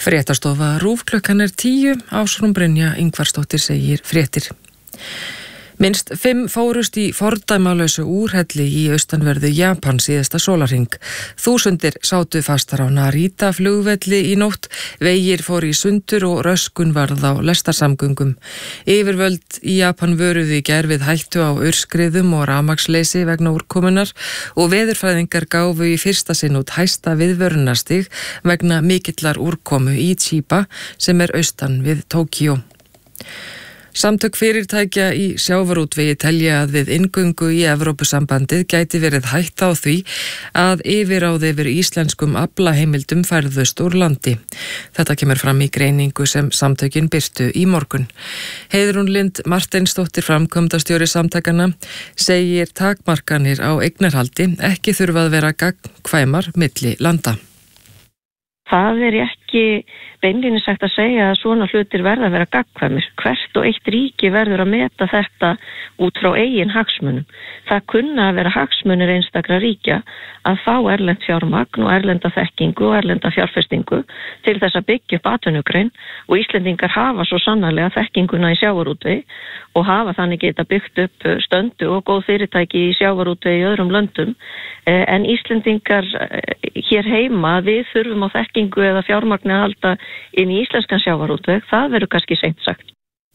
Fréttastofa RÚV klukkan 10, Ásrún Brynja Ingvarsdóttir segir fréttir. Minnst 5 fórust í fordæmalausu úrhelli í austanverðu Japan síðasta sólarhring. Þúsundir sátu fastar á Narita flugvelli í nótt, vegir fór í sundur og röskun varð á lestarsamgöngum. Yfirvöld í Japan vöruðu í gær við hættu á aurskriðum og rafmagnsleysi vegna úrkomunar og veðurfræðingar gáfu í fyrsta sinn út hæsta viðvörunarstiga vegna mikillar úrkomu í Chiba sem austan við Tókíó. Samtök fyrirtækja í sjávarútvegi telja að við inngöngu í Evrópusambandið gæti verið hætta á því að yfirráð yfir íslenskum aflaheimildum færðust úr landi. Þetta kemur fram í greiningu sem samtökin birtu í morgun. Heiðrún Lind Marteinsdóttir, framkvæmdastjóri samtakanna, segir takmarkanir á eignarhaldi ekki þurfa að vera gagnkvæmar milli landa. Það ekki beinlínis sagt að segja að svona hlutir verða að vera gagnkvæmir. Hvert og eitt ríki verður að meta þetta út frá eigin hagsmunum. Það kunna að vera hagsmunir einstakra ríkja að fá erlent fjármagn og erlenda þekkingu og erlenda fjárfestingu til þess að byggja upp atvinnugrein, og Íslendingar hafa svo sannarlega þekkinguna í sjávarútvegi og hafa þannig geta byggt upp stöndu og góð fyrirtæki í sjávarútvegi í öðrum löndum. En Íslendingar hér heima, við þurfum á þekkingu eða fjármagni að halda inn í íslenskan sjávarútveg, það verður kannski seint sagt.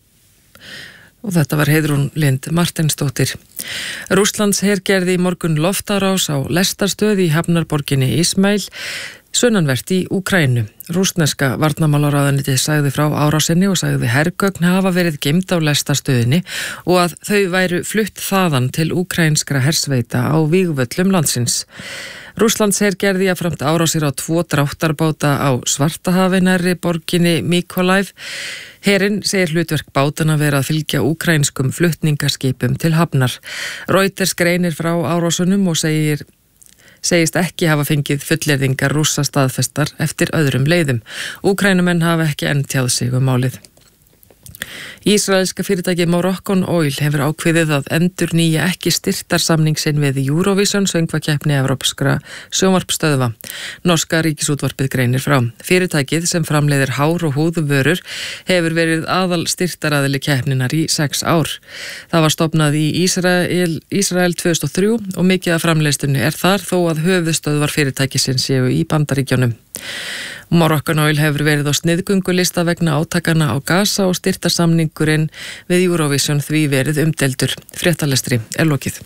Og þetta var Heiðrún Lind Marteinsdóttir. Rússlands her gerði í morgun loftárás á lestarstöð í hafnarborginni Ismail, sunnanvert í Úkraínu. Rússneska varnarmálaráðuneytið sagði frá árásinni og sagði hergögn hafa verið geymd á lestarstöðinni og að þau væru flutt þaðan til úkraínskra hersveita á vígvöllum landsins. Rússlands her gerði jafnframt árásir á 2 dráttarbáta á Svartahafi nærri borginni Mykolaiv. Herinn segir hlutverk bátana vera að fylgja úkraínskum flutningaskipum til hafnar. Reuters greinir frá árásunum og segist ekki hafa fengið fullyrðingar Rússa staðfestar eftir öðrum leiðum. Úkrænumenn hafa ekki enn tjáð sig málið. Ísraelska fyrirtækið Moroccan Oil hefur ákveðið að endurnýja ekki styrktarsamning sinn við Eurovision söngvakeppni evrópskra sjónvarpsstöðva. Norska ríkisútvarpið greinir frá. Fyrirtækið sem framleiðir hár- og húðvörur hefur verið aðal styrktaraðili keppninar í 6 ár. Það var stofnað í Ísrael 2003 og mikið af framleiðslunni þar þó að höfuðstöðvar fyrirtækisins séu í Bandaríkjunum. Moroccan Oil hefur verið á sniðgöngulista vegna átakana á Gaza og styrktarsamningurinn við Eurovision því verið umdeildur. Fréttalestri lokið.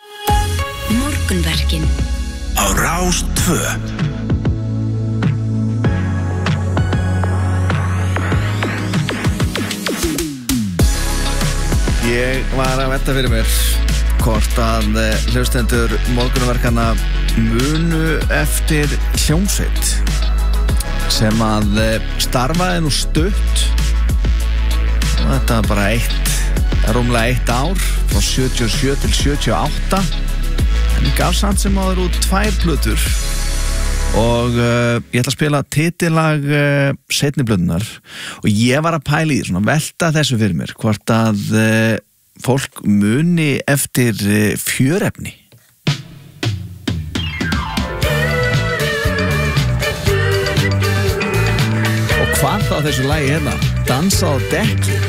Morgunverkin á Rás 2. Ég var að velta fyrir mér hvort að hlustendur morgunverkana munu eftir hljómsveit sem að starfaði nú stutt. Þetta var bara rúmlega 1 ár, frá 77 til 78, en gaf samt sem áður út 2 plötur. Og ég ætla að spila titillag seinni plötunar og ég var að pæla í svona velta þessu fyrir mér, hvort að fólk muni eftir fjörefni. Hvað þá þessu lagi hérna, Dansa á dekki.